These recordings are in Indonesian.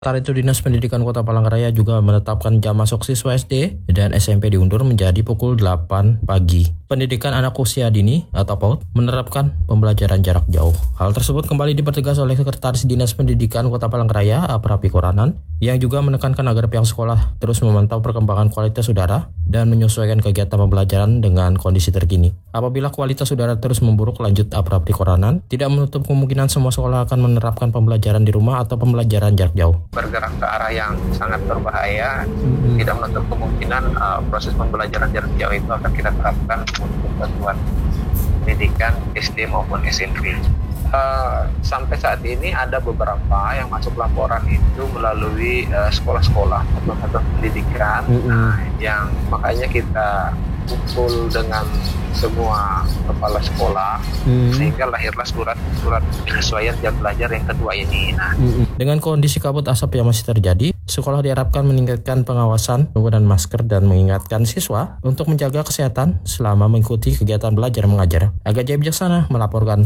Sementara itu, Dinas Pendidikan Kota Palangkaraya juga menetapkan jam masuk siswa SD dan SMP diundur menjadi pukul 8 pagi. Pendidikan anak usia dini atau PAUD menerapkan pembelajaran jarak jauh. Hal tersebut kembali dipertegas oleh Sekretaris Dinas Pendidikan Kota Palangkaraya, Aprapi Koranan, yang juga menekankan agar pihak sekolah terus memantau perkembangan kualitas udara dan menyesuaikan kegiatan pembelajaran dengan kondisi terkini. Apabila kualitas udara terus memburuk, lanjut Aprapi Koranan, tidak menutup kemungkinan semua sekolah akan menerapkan pembelajaran di rumah atau pembelajaran jarak jauh. Bergerak ke arah yang sangat berbahaya, tidak menutup kemungkinan proses pembelajaran jarak jauh itu akan kita terapkan untuk satuan pendidikan SD maupun SMP. Sampai saat ini ada beberapa yang masuk laporan itu melalui sekolah-sekolah atau satuan pendidikan, yang makanya kita kumpul dengan semua kepala sekolah sehingga lahirlah surat penyesuaian jam belajar yang kedua ini. Dengan kondisi kabut asap yang masih terjadi, sekolah diharapkan meningkatkan pengawasan, penggunaan masker, dan mengingatkan siswa untuk menjaga kesehatan selama mengikuti kegiatan belajar mengajar. Aga Jaya Bijaksana melaporkan.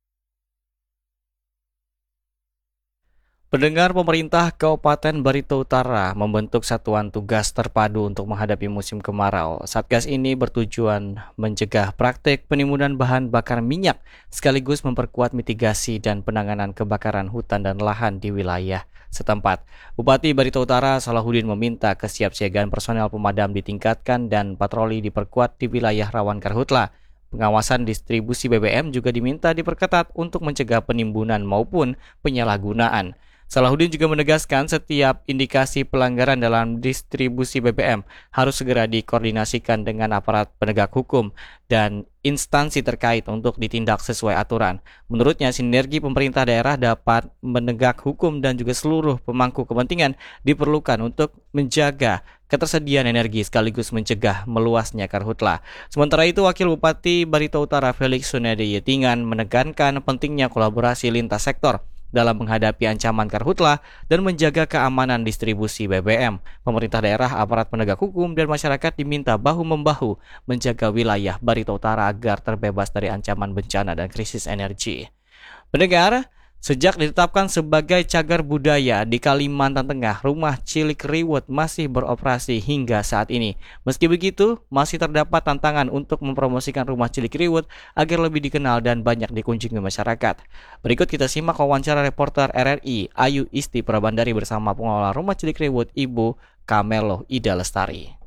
Pendengar, pemerintah Kabupaten Barito Utara membentuk satuan tugas terpadu untuk menghadapi musim kemarau. Satgas ini bertujuan mencegah praktik penimbunan bahan bakar minyak sekaligus memperkuat mitigasi dan penanganan kebakaran hutan dan lahan di wilayah setempat. Bupati Barito Utara Salahuddin meminta kesiapsiagaan personel pemadam ditingkatkan dan patroli diperkuat di wilayah rawan karhutla. Pengawasan distribusi BBM juga diminta diperketat untuk mencegah penimbunan maupun penyalahgunaan. Salahuddin juga menegaskan setiap indikasi pelanggaran dalam distribusi BBM harus segera dikoordinasikan dengan aparat penegak hukum dan instansi terkait untuk ditindak sesuai aturan. Menurutnya, sinergi pemerintah daerah dapat menegak hukum dan juga seluruh pemangku kepentingan diperlukan untuk menjaga ketersediaan energi sekaligus mencegah meluasnya karhutla. Sementara itu, Wakil Bupati Barito Utara Felix Sunedi Yetingan menekankan pentingnya kolaborasi lintas sektor dalam menghadapi ancaman karhutla dan menjaga keamanan distribusi BBM. Pemerintah daerah, aparat penegak hukum, dan masyarakat diminta bahu-membahu menjaga wilayah Barito Utara agar terbebas dari ancaman bencana dan krisis energi. Pendengar, sejak ditetapkan sebagai cagar budaya di Kalimantan Tengah, Rumah Cilik Riwut masih beroperasi hingga saat ini. Meski begitu, masih terdapat tantangan untuk mempromosikan Rumah Cilik Riwut agar lebih dikenal dan banyak dikunjungi masyarakat. Berikut kita simak wawancara reporter RRI Ayu Isti Prabandari bersama pengelola Rumah Cilik Riwut, Ibu Kamelo Ida Lestari.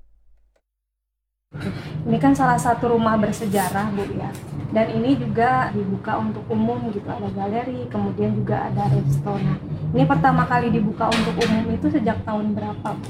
Ini kan salah satu rumah bersejarah, Bu, ya. Dan ini juga dibuka untuk umum gitu, ada galeri, kemudian juga ada resto. Nah, ini pertama kali dibuka untuk umum itu sejak tahun berapa, Bu?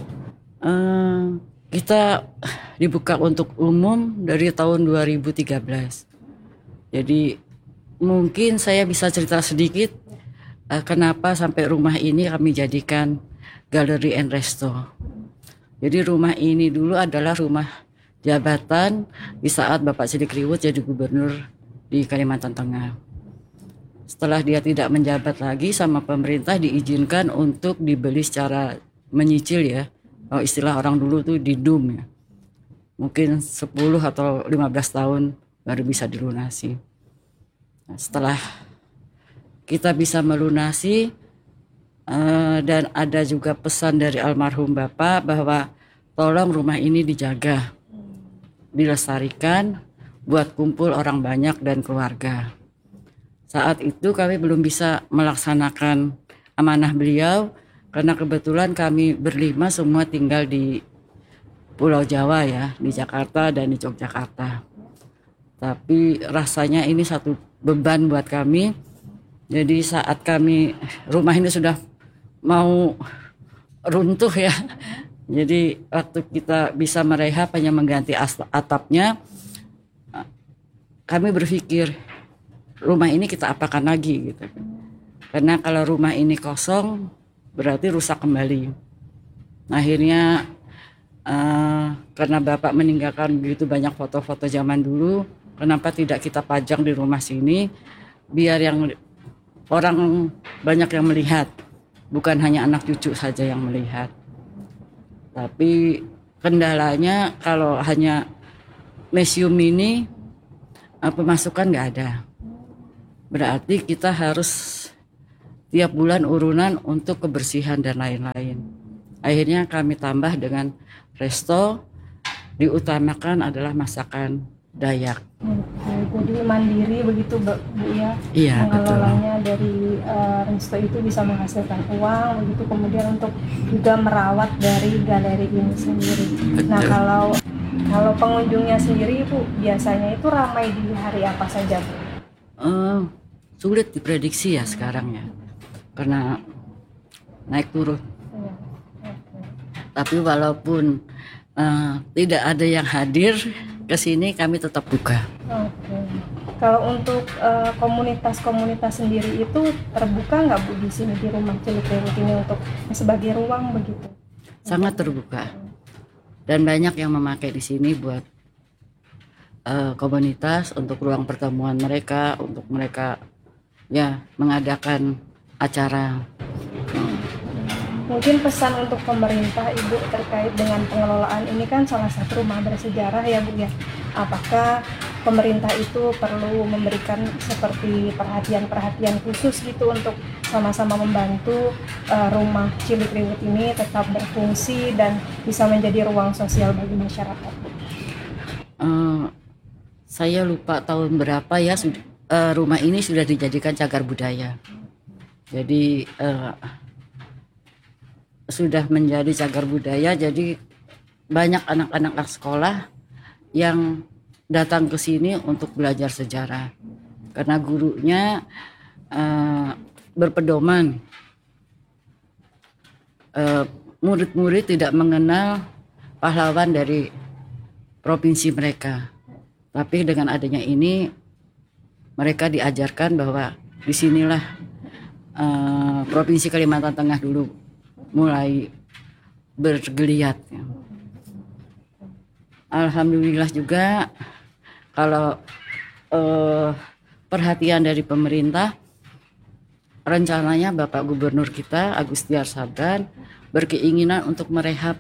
Kita dibuka untuk umum dari tahun 2013. Jadi mungkin saya bisa cerita sedikit kenapa sampai rumah ini kami jadikan galeri and resto. Jadi rumah ini dulu adalah rumah jabatan di saat Bapak Cilik Riwut jadi gubernur di Kalimantan Tengah. Setelah dia tidak menjabat lagi, sama pemerintah diizinkan untuk dibeli secara menyicil, ya. Kalau istilah orang dulu tuh didum, ya. Mungkin 10 atau 15 tahun baru bisa dilunasi. Nah, setelah kita bisa melunasi dan ada juga pesan dari almarhum Bapak bahwa tolong rumah ini dijaga, dilestarikan buat kumpul orang banyak dan keluarga. Saat itu kami belum bisa melaksanakan amanah beliau karena kebetulan kami berlima semua tinggal di Pulau Jawa, ya, di Jakarta dan di Yogyakarta. Tapi rasanya ini satu beban buat kami. Jadi saat rumah ini sudah mau runtuh, ya. Jadi waktu kita bisa merehab hanya mengganti atapnya, kami berpikir rumah ini kita apakan lagi gitu. Karena kalau rumah ini kosong berarti rusak kembali. Akhirnya karena Bapak meninggalkan begitu banyak foto-foto zaman dulu, kenapa tidak kita pajang di rumah sini biar yang orang banyak yang melihat, bukan hanya anak cucu saja yang melihat. Tapi kendalanya kalau hanya museum ini pemasukan nggak ada. Berarti kita harus tiap bulan urunan untuk kebersihan dan lain-lain. Akhirnya kami tambah dengan resto, diutamakan adalah masakan Dayak. Jadi mandiri begitu Bu ya, Iya, mengelolanya dari resto itu bisa menghasilkan uang begitu, kemudian untuk juga merawat dari galeri ini sendiri. Nah kalau pengunjungnya sendiri Bu, biasanya itu ramai di hari apa saja Bu? Sulit diprediksi ya sekarang ya, karena naik turun. Iya. Tapi walaupun tidak ada yang hadir ke sini, kami tetap buka. Oke. Kalau untuk komunitas-komunitas sendiri itu terbuka nggak Bu di sini di Rumah Cilikriwut ini untuk sebagai ruang begitu? Sangat terbuka. Dan banyak yang memakai di sini buat komunitas, untuk ruang pertemuan mereka, untuk mereka ya mengadakan acara. Mungkin pesan untuk pemerintah Ibu terkait dengan pengelolaan ini, kan salah satu rumah bersejarah ya Bu ya. Apakah pemerintah itu perlu memberikan seperti perhatian-perhatian khusus gitu untuk sama-sama membantu rumah Cilikriwut ini tetap berfungsi dan bisa menjadi ruang sosial bagi masyarakat? Saya lupa tahun berapa ya rumah ini sudah dijadikan cagar budaya. Jadi sudah menjadi cagar budaya, jadi banyak anak-anak sekolah yang datang ke sini untuk belajar sejarah karena gurunya berpedoman murid-murid tidak mengenal pahlawan dari provinsi mereka, tapi dengan adanya ini mereka diajarkan bahwa disinilah provinsi Kalimantan Tengah dulu mulai bergeliat. Alhamdulillah juga kalau perhatian dari pemerintah, rencananya Bapak Gubernur kita Agustiar Sabran berkeinginan untuk merehab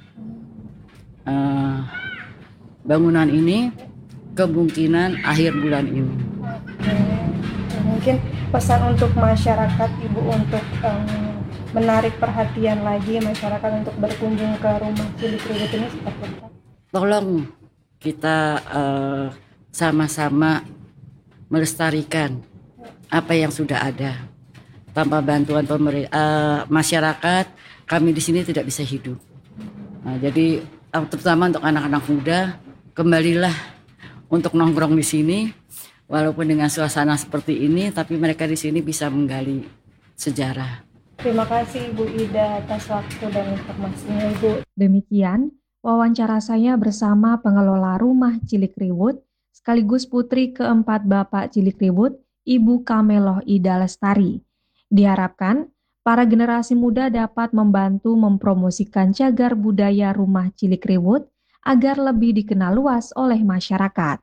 bangunan ini kemungkinan akhir bulan ini. Mungkin pesan untuk masyarakat Ibu untuk menarik perhatian lagi masyarakat untuk berkunjung ke rumah Cilikriwut ini seperti apa? Tolong kita sama-sama melestarikan apa yang sudah ada. Tanpa bantuan masyarakat, kami di sini tidak bisa hidup. Nah, jadi terutama untuk anak-anak muda, kembalilah untuk nongkrong di sini. Walaupun dengan suasana seperti ini, tapi mereka di sini bisa menggali sejarah. Terima kasih Ibu Ida atas waktu dan informasinya Ibu. Demikian wawancara saya bersama pengelola rumah Cilikriwut sekaligus putri keempat Bapak Cilikriwut, Ibu Kameloh Ida Lestari. Diharapkan para generasi muda dapat membantu mempromosikan cagar budaya rumah Cilikriwut agar lebih dikenal luas oleh masyarakat.